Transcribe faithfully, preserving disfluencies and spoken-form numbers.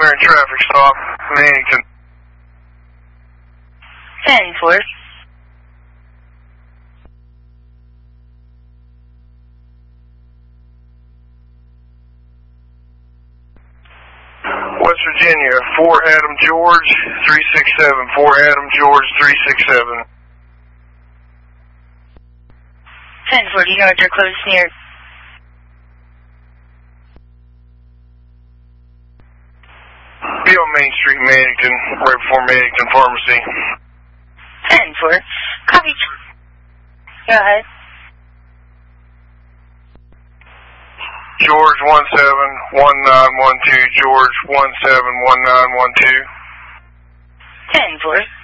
primary traffic stop, Mannington. ten four. West Virginia, four Adam George, three six seven. four Adam George, three six seven. ten forty yards are close near. Be on Main Street, Mannington, right before Mannington Pharmacy. ten four. Copy. Go ahead. George one seven one nine one two, George one seven one nine one two. ten four.